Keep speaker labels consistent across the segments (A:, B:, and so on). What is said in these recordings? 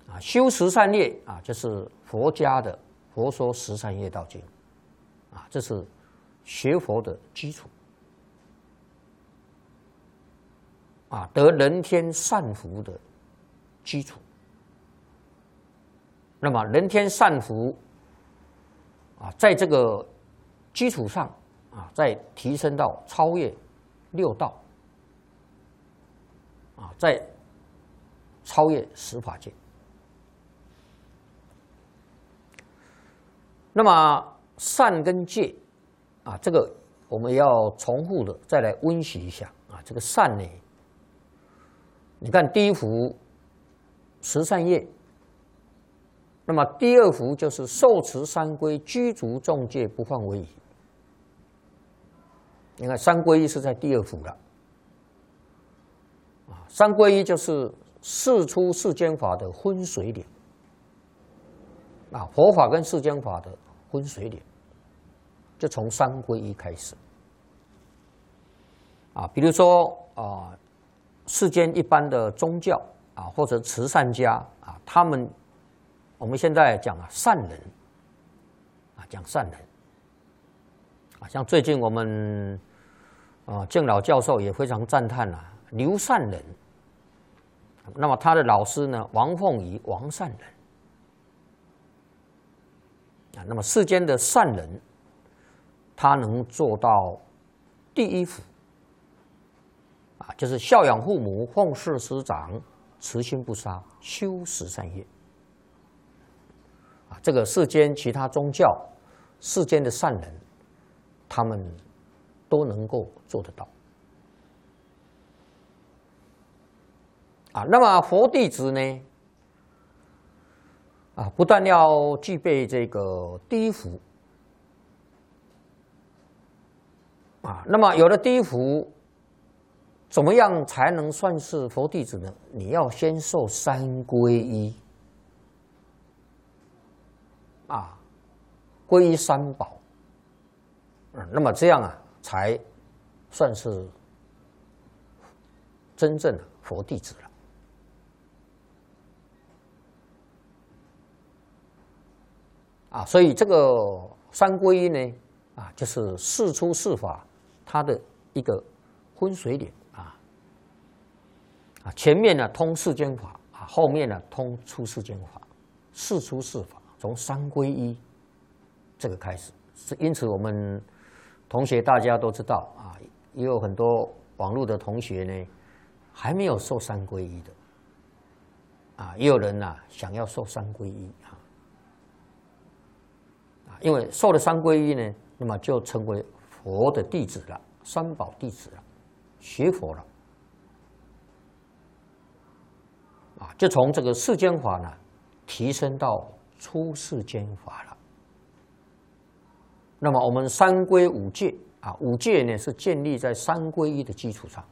A: 修十善业就是佛家的佛说十善业道经这是学佛的基础得人天善福的基础。那么人天善福在这个基础上再提升到超越六道再超越十法界。那么善跟戒这个我们要重复的再来温习一下这个善呢，你看第一幅十善业，那么第二幅就是受持三规，居足众戒，不犯违仪。你看三皈依是在第二幅了三皈依就是世出世间法的分水岭佛法跟世间法的分水岭，就从三皈依开始比如说世间一般的宗教或者慈善家他们我们现在讲善人讲善人像最近我们敬老教授也非常赞叹刘善人，那么他的老师呢王凤仪王善人那么世间的善人他能做到第一幅就是孝养父母，奉事师长，慈心不杀，修十善业这个世间其他宗教世间的善人他们都能够做得到那么佛弟子呢不但要具备这个第一幅那么有了第一幅，怎么样才能算是佛弟子呢？你要先受三皈依皈依三宝那么这样才算是真正的佛弟子了所以这个三皈依呢就是世出世法它的一个分水岭前面呢通世间法后面呢通出世间法，世出世法从三皈依这个开始。因此我们同学大家都知道也有很多网络的同学呢还没有受三皈依的也有人想要受三皈依因为受了三皈依呢，那么就成为佛的弟子了，三宝弟子了，学佛了就从这个世间法呢提升到出世间法了。那么我们三皈五戒五戒呢是建立在三皈依的基础上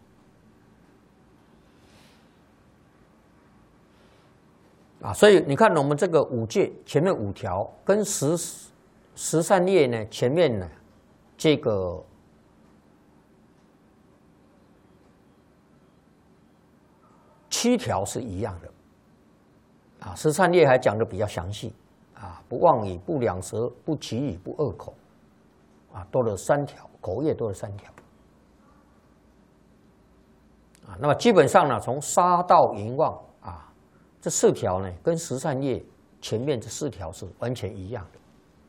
A: 所以你看我们这个五戒前面五条跟十善业呢前面呢这个7条是一样的十善业还讲的比较详细不妄语，不两舌，不绮语，不恶口多了3条，口业多了3条那么基本上呢从杀盗淫妄这4条呢跟十善业前面这4条是完全一样的。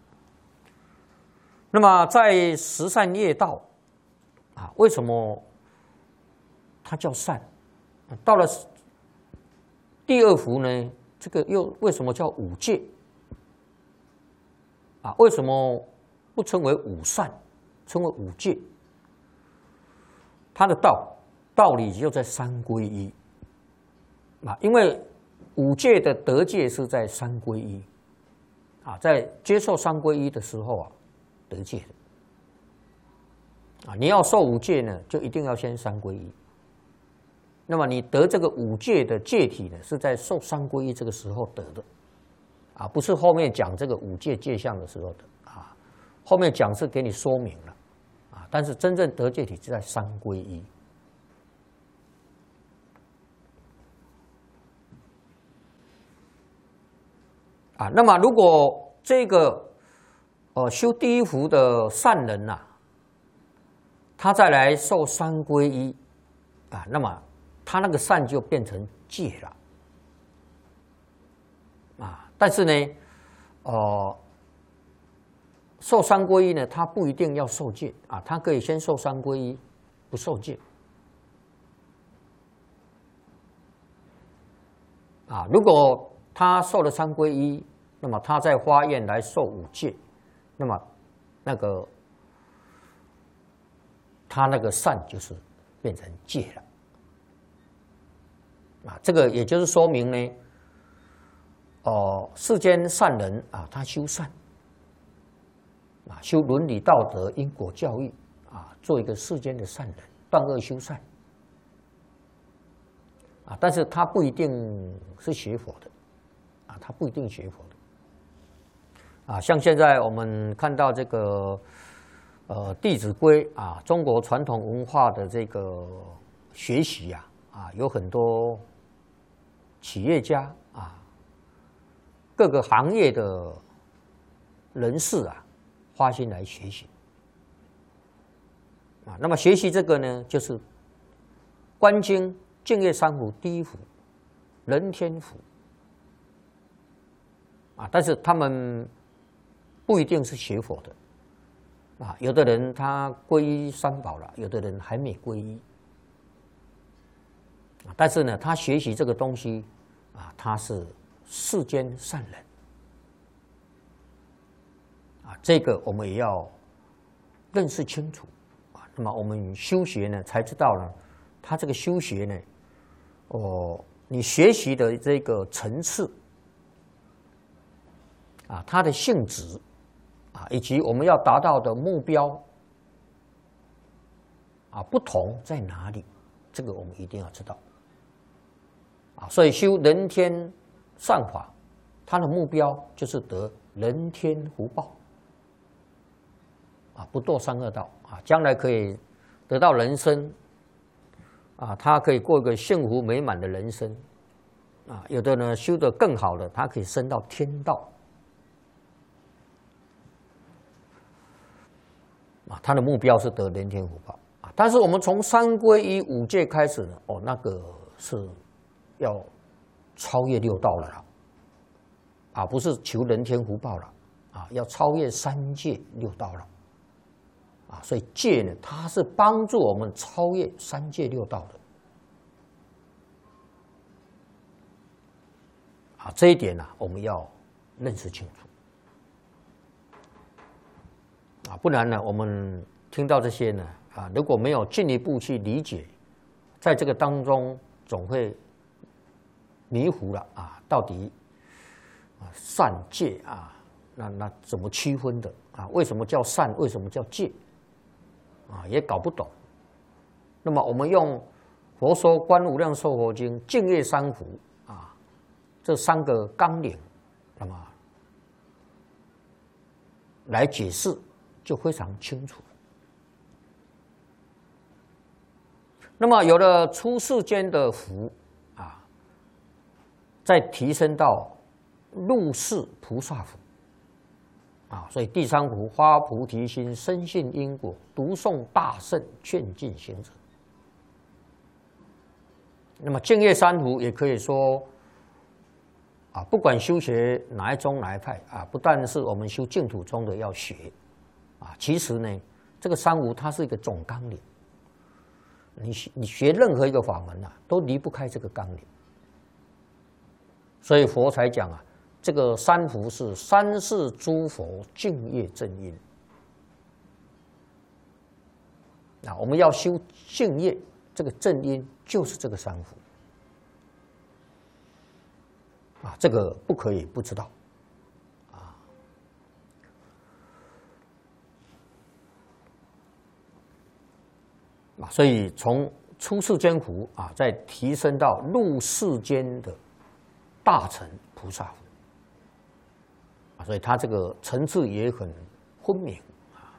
A: 那么在十善业道为什么它叫善？到了第二幅呢，这个又为什么叫五戒？为什么不称为五善，称为五戒？它的道理就在三皈依因为五戒的得戒是在三皈依在接受三皈依的时候得戒的你要受五戒呢，就一定要先三皈依。那么你得这个五戒的戒体呢，是在受三皈依这个时候得的不是后面讲这个五戒戒相的时候的后面讲是给你说明了但是真正得戒体是在三皈依。 啊。那么如果这个修第一福的善人呐，他再来受三皈依啊，那么他那个善就变成戒了啊。但是呢，受三皈依呢，他不一定要受戒啊，他可以先受三皈依，不受戒啊。如果他受了三皈依，那么他在发愿来受五戒，那么他那个善就是变成戒了啊。这个也就是说明呢，世间善人啊，他修善啊，修伦理道德、因果教育啊，做一个世间的善人，断恶修善啊。但是他不一定是学佛的啊，他不一定学佛的啊。像现在我们看到这个《弟子规》啊，中国传统文化的这个学习啊，有很多企业家啊，各个行业的人士啊，花心来学习啊。那么学习这个呢，就是观经、净业三福第一福，人天福啊。但是他们不一定是学佛的。啊，有的人他皈依三宝了，有的人还没皈依。但是呢，他学习这个东西啊，他是世间善人啊，这个我们也要认识清楚啊。那么我们修学呢，才知道呢，他这个修学呢，你学习的这个层次啊，它的性质。啊，以及我们要达到的目标啊，不同在哪里？这个我们一定要知道啊。所以修人天善法，它的目标就是得人天福报啊，不堕三恶道啊，将来可以得到人生啊，他可以过一个幸福美满的人生啊。有的呢修得更好的，他可以升到天道。啊，他的目标是得人天福报啊，但是我们从三皈依五戒开始呢，那个是要超越六道了啦，啊，不是求人天福报了啊，要超越三界六道了啊，所以戒呢，它是帮助我们超越三界六道的啊，这一点呢，我们要认识清楚。啊，不然呢，我们听到这些呢，啊，如果没有进一步去理解，在这个当中总会迷糊了啊，到底啊善戒啊，那怎么区分的啊？为什么叫善？为什么叫戒？啊，也搞不懂。那么我们用佛说《观无量寿佛经》净业三福啊，这三个纲领，那么来解释。就非常清楚。那么有了出世间的福啊，再提升到入世菩萨福啊，所以第三福发菩提心，深信因果，读诵大圣，劝进行者。那么净业三福也可以说啊，不管修学哪一宗哪一派啊，不但是我们修净土宗的要学。啊，其实呢，这个三无它是一个总纲领。你学任何一个法门啊，都离不开这个纲领。所以佛才讲啊，这个三福是三世诸佛净业正因。啊，我们要修净业，这个正因就是这个三福。啊，这个不可以不知道。啊，所以从出世间福啊，再提升到入世间的大乘菩萨福啊，所以它这个层次也很分明啊。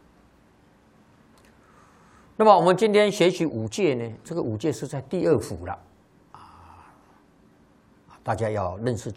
A: 那么我们今天学习五戒呢，这个五戒是在第二福了啊，大家要认识清楚。